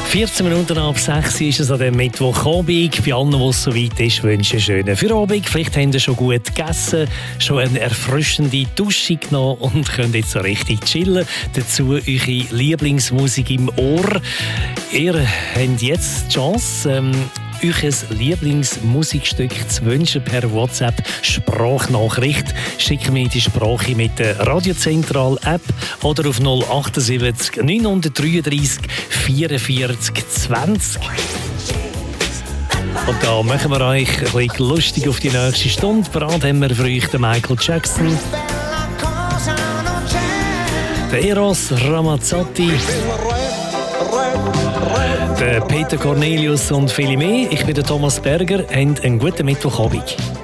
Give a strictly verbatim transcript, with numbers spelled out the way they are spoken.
vierzehn Minuten ab sechs ist es an dem Mittwochabend. Bei allen, wo es so weit ist, wünsche ich einen schönen Feierabend. Vielleicht habt ihr schon gut gegessen, schon eine erfrischende Dusche genommen und könnt jetzt so richtig chillen. Dazu eure Lieblingsmusik im Ohr. Ihr habt jetzt die Chance, ähm, euch ein Lieblingsmusikstück zu wünschen per WhatsApp Sprachnachricht. Schickt mir die Sprache mit der Radiozentral-App oder auf null sieben acht neun drei drei vier vier zwanzig. Und da machen wir euch ein bisschen lustig auf die nächste Stunde. Bereit haben wir für euch den Michael Jackson, den Eros Ramazzotti, der Peter Cornelius und viele mehr. Ich bin der Thomas Berger. Habt einen guten Mittwochabend.